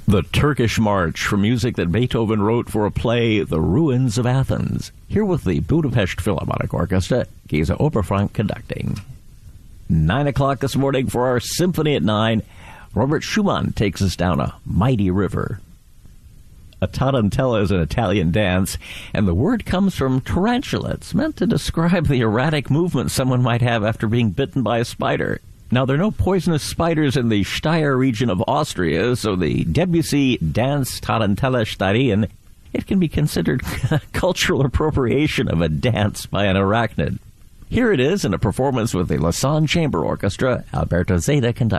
The Turkish March, from music that Beethoven wrote for a play, The Ruins of Athens. Here with the Budapest Philharmonic Orchestra, Geza Oberfrank conducting. 9 o'clock this morning for our Symphony at 9. Robert Schumann takes us down a mighty river. A tarantella is an Italian dance, and the word comes from tarantula. It's meant to describe the erratic movement someone might have after being bitten by a spider. Now, there are no poisonous spiders in the Steyr region of Austria, so the Debussy dance Tarantella Steirian, it can be considered cultural appropriation of a dance by an arachnid. Here it is in a performance with the Lausanne Chamber Orchestra, Alberto Zeta conducting.